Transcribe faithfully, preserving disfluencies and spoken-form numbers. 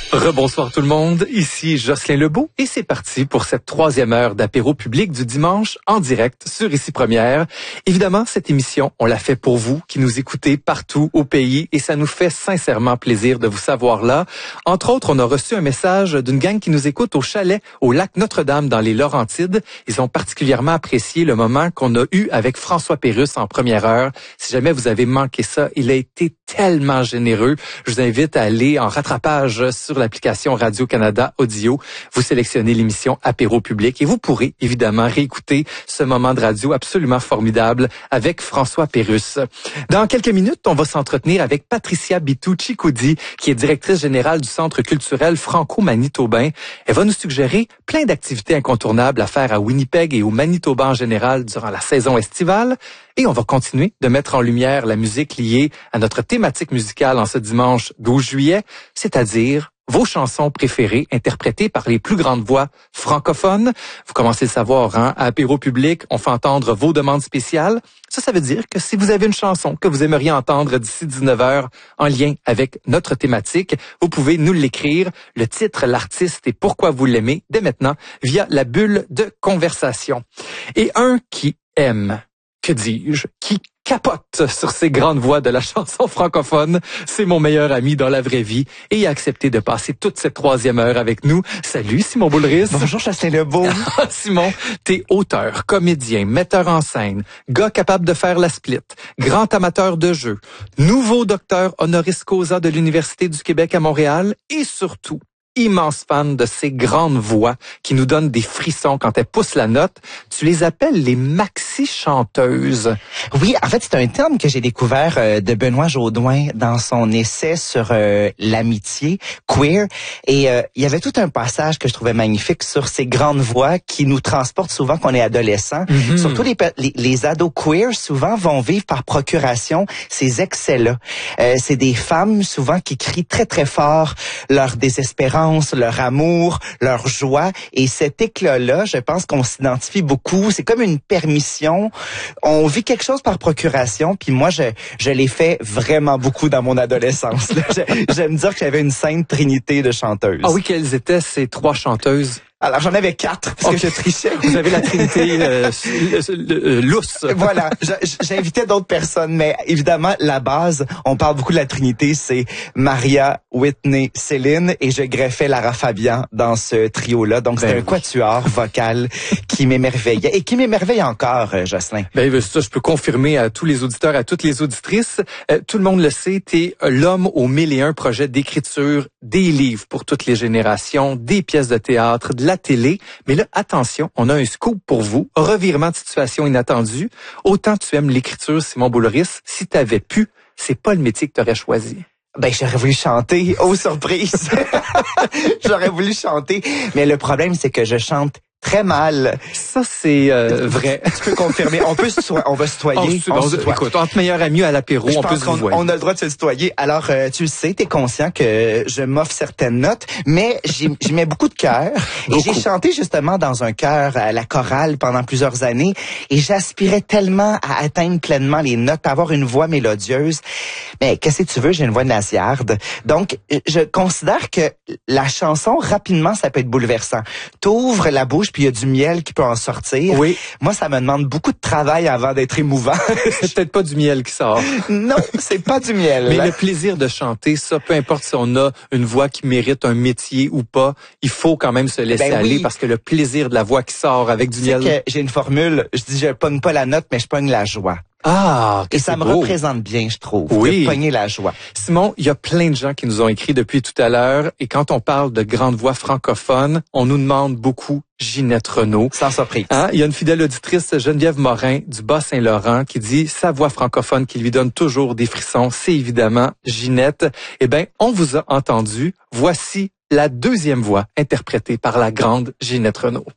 Rebonsoir tout le monde, ici Jocelyn Lebeau et c'est parti pour cette troisième heure d'apéro public du dimanche en direct sur Ici Première. Évidemment, cette émission, on l'a fait pour vous qui nous écoutez partout au pays et ça nous fait sincèrement plaisir de vous savoir là. Entre autres, on a reçu un message d'une gang qui nous écoute au chalet au lac Notre-Dame dans les Laurentides. Ils ont particulièrement apprécié le moment qu'on a eu avec François Pérusse en première heure. Si jamais vous avez manqué ça, il a été tellement généreux. Je vous invite à aller en rattrapage sur l'application Radio-Canada Audio. Vous sélectionnez l'émission Apéro Public et vous pourrez évidemment réécouter ce moment de radio absolument formidable avec François Pérusse. Dans quelques minutes, on va s'entretenir avec Patricia Bitou-Chicoudi, qui est directrice générale du Centre culturel franco-manitobain. Elle va nous suggérer plein d'activités incontournables à faire à Winnipeg et au Manitoba en général durant la saison estivale. Et on va continuer de mettre en lumière la musique liée à notre thématique musicale en ce dimanche douze juillet, c'est-à-dire vos chansons préférées interprétées par les plus grandes voix francophones. Vous commencez à le savoir, hein? À Apéro Public, on fait entendre vos demandes spéciales. Ça, ça veut dire que si vous avez une chanson que vous aimeriez entendre d'ici dix-neuf heures en lien avec notre thématique, vous pouvez nous l'écrire, le titre, l'artiste et pourquoi vous l'aimez dès maintenant via la bulle de conversation. Et un qui aime, que dis-je, qui capote sur ces grandes voix de la chanson francophone. C'est mon meilleur ami dans la vraie vie et il a accepté de passer toute cette troisième heure avec nous. Salut Simon Boulris. Bonjour Jocelyn Lebeau. Simon, t'es auteur, comédien, metteur en scène, gars capable de faire la split, grand amateur de jeu, nouveau docteur honoris causa de l'Université du Québec à Montréal et surtout immense fan de ces grandes voix qui nous donnent des frissons quand elles poussent la note. Tu les appelles les maxi-chanteuses. Oui, en fait, c'est un terme que j'ai découvert euh, de Benoît Jaudoin dans son essai sur euh, l'amitié queer. Et euh, il y avait tout un passage que je trouvais magnifique sur ces grandes voix qui nous transportent souvent quand on est adolescent. Mm-hmm. Surtout les, les, les ados queer, souvent, vont vivre par procuration ces excès-là. Euh, c'est des femmes, souvent, qui crient très, très fort leur désespérance, leur amour, leur joie. Et cet éclat-là, je pense qu'on s'identifie beaucoup. C'est comme une permission. On vit quelque chose par procuration. Puis moi, je, je l'ai fait vraiment beaucoup dans mon adolescence. J'aime dire que j'avais une sainte trinité de chanteuses. Ah oui, quelles étaient ces trois chanteuses? Alors, j'en avais quatre, parce okay. que je trichais. Vous avez la trinité euh, euh, lousse. Voilà, j'invitais d'autres personnes, mais évidemment, la base, on parle beaucoup de la trinité, c'est Maria, Whitney, Céline, et je greffais Lara Fabian dans ce trio-là. Donc, ben c'est oui. un quatuor vocal qui m'émerveillait, et qui m'émerveille encore, Jocelyn. Ben ça, je peux confirmer à tous les auditeurs, à toutes les auditrices. Euh, tout le monde le sait, t'es l'homme aux mille et un projets d'écriture, des livres pour toutes les générations, des pièces de théâtre, de la télé. Mais là, attention, on a un scoop pour vous. Revirement de situation inattendu. Autant tu aimes l'écriture, Simon Boulris, si t'avais pu, c'est pas le métier que t'aurais choisi. Ben, j'aurais voulu chanter. Oh, surprise! J'aurais voulu chanter. Mais le problème, c'est que je chante très mal. Ça, c'est euh, vrai. Tu peux confirmer. On peut se tutoyer. On va se tutoyer. On, on, on se tutoie. Écoute, entre meilleurs amis à l'apéro, on peut se tutoyer. On a le droit de se tutoyer. Alors, euh, tu le sais, t'es conscient que je m'offre certaines notes, mais j'y, j'y mets beaucoup de cœur. Et j'ai chanté justement dans un chœur à la chorale pendant plusieurs années. Et j'aspirais tellement à atteindre pleinement les notes, à avoir une voix mélodieuse. Mais qu'est-ce que tu veux? J'ai une voix nasillarde. Donc, je considère que la chanson, rapidement, ça peut être bouleversant. T'ouvres la bouche, puis il y a du miel qui peut en sortir. Oui. Moi, ça me demande beaucoup de travail avant d'être émouvant. C'est peut-être pas du miel qui sort. Non, c'est pas du miel. Mais le plaisir de chanter, ça, peu importe si on a une voix qui mérite un métier ou pas, il faut quand même se laisser ben aller oui. parce que le plaisir de la voix qui sort avec du miel. C'est que j'ai une formule, je dis je pogne pas la note, mais je pogne la joie. Ah, et ça me beau. représente bien, je trouve. Oui. De pogner la joie. Simon, il y a plein de gens qui nous ont écrit depuis tout à l'heure. Et quand on parle de grandes voix francophones, on nous demande beaucoup Ginette Renault. Sans surprise. Hein? Il y a une fidèle auditrice, Geneviève Morin, du Bas-Saint-Laurent, qui dit sa voix francophone qui lui donne toujours des frissons. C'est évidemment Ginette. Eh bien, on vous a entendu. Voici la deuxième voix interprétée par la grande Ginette Renault.